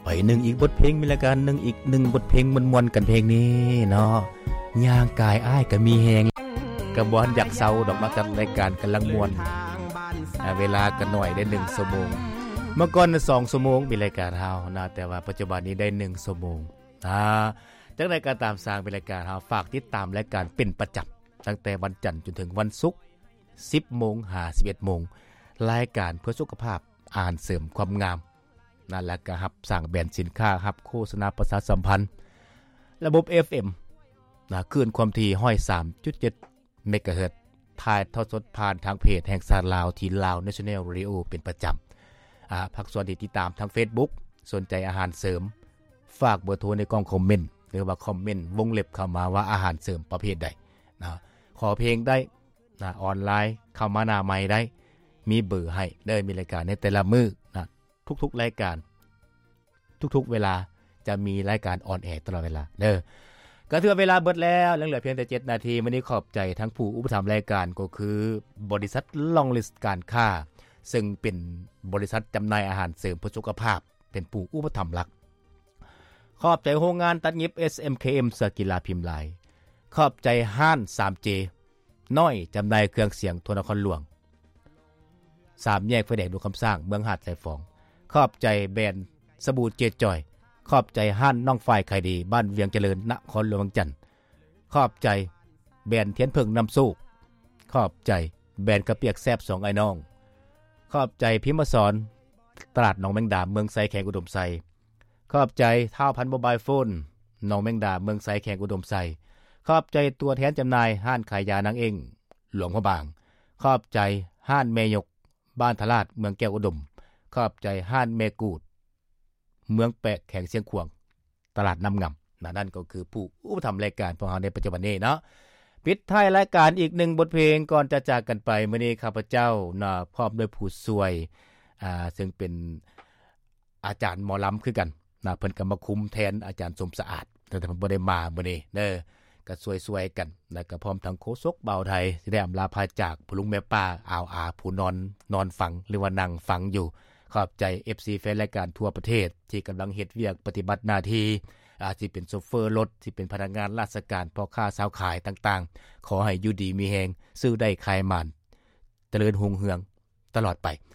ไปหนึ่งอีกบทเพลงมีรายการหนึ่งอีกหนึ่งบทเพลงม่วนๆกันเพลงนี้เนาะย่างกายอ้ายก็มีแฮงกระบอนอยากเศร้าดอกมากับรายการกำลังม่วนเวลาก็หน่อยได้1ชั่วโมงเมื่อก่อน2ชั่วโมงมีรายการเฮานะแต่ว่าปัจจุบันนี้ได้1ชั่วโมงจังได๋ก็ตามสร้างเป็นรายการเฮาฝากติดตามรายการเป็นประจำตั้งแต่วันจันทร์จนถึงวันศุกร์ 10:00 น. 11:00 น. รายการเพื่อสุขภาพอาหารเสริมความงามนั่นแหละก็รับสร้างแบรนด์สินค้ารับโฆษณาประชาสัมพันธ์ระบบ FM นะคลื่นความถี่ 103.7 เมกะเฮิรตซ์ถ่ายทอดสดผ่านทางเพจแห่งสารลาวที่ลาว National Radio เป็นประจำพักส่วนที่ติดตามทาง Facebook สนใจอาหารเสริมฝากเบอร์โทรในกล่องคอมเมนต์หรือว่าคอมเมนต์วงเล็บเข้ามาว่าอาหารเสริมประเภทใดนะขอเพลงได้นะออนไลน์เข้ามาหน้าใหม่ได้มีเบอร์ให้ได้มีรายการในแต่ละมื้อนะทุกๆรายการทุกๆเวลาจะมีรายการออนแอร์ตลอดเวลาเด้อก็ถือเวลาเบิดแล้วเหลือเพียงแต่7นาทีมื้อนี้ขอบใจทั้งผู้อุปถัมภ์รายการก็คือบริษัทลองลิสต์การค้าซึ่งเป็นบริษัทจำหน่ายอาหารเสริมเพื่อสุขภาพเป็นผู้อุปถัมภ์หลักขอบใจโรงงานตัดเย็บ SMKM เสื้อกีฬาพิมพ์ลายขอบใจห้าน 3J น้อยจำหน่ายเครื่องเสียงโทนครหลวง3แยกไฟแดงดูคำสร้างเมืองหาดสายฝองขอบใจแบรนด์สบู่เจจอยขอบใจห้านน้องฝ่ายไข่ดีบ้านเวียงเจริญนครหลวงจันทน์ขอบใจแบรนด์เทียนเพิ่งน้ำสู้ขอบใจแบรนด์กระเปียกแซ่บ2ไอ้น้องขอบใจพิมพ์สอนตลาดหนองแมงดาเมืองไซแขงอุดมไซขอบใจท้าวพันโมบายโฟนหนองแมงดาเมืองไซแขงอุดมไซขอบใจตัวแทนจำหน่ายห้านขายยานางเองหลวงพระบางขอบใจห้านแม่ยกบ้านทลาดเมืองแก้วอุดมขอบใจห้านแม่กูดเมืองแปะแข่งเสียงขวงตลาดน้ำงำนั่นก็คือผู้อุปถัมภ์รายการของเราในปัจจุบันนี้เนาะปิดท้ายรายการอีก1บทเพลงก่อนจะจากกันไปมื้อนี้ข้าพเจ้าพร้อมด้วยผู้ช่วยซึ่งเป็นอาจารย์หมอลำคือกันเพิ่นก็มาคุมแทนอาจารย์สมสะอาดแต่เพิ่นบ่ได้มามื้อนี้เด้อก็ช่วยๆกันแล้วก็พร้อมทั้งโฆษกบ่าวไทยสิได้อำลาพาจากผู้ลุงแม่ป้าอ่าวอาผู้นอนฟังหรือว่านั่งฟังอยู่ขอบใจ FC แฟนรายการทั่วประเทศที่กำลังเฮ็ดเวียกปฏิบัติหน้าที่สิเป็นโชเฟอร์รถสิเป็นพนักงานราชการพ่อค้าสาวขายต่างๆขอให้อยู่ดีมีแรงซื้อได้ขายมันเจริญรุ่งเรืองตลอดไป